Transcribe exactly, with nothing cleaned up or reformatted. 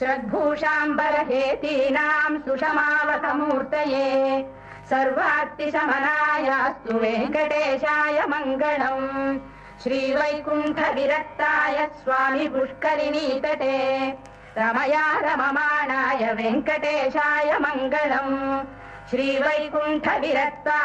श्रद्भूषाम्बरहेतीनाम् सुषमावसमूर्तये सर्वार्तिशमनायास्तु वेङ्कटेशाय मङ्गलम् श्रीवैकुण्ठविरक्ताय स्वामि पुष्करिणीतटे रमया रममाणाय वेङ्कटेशाय मङ्गलम् श्रीवैकुण्ठविरक्ता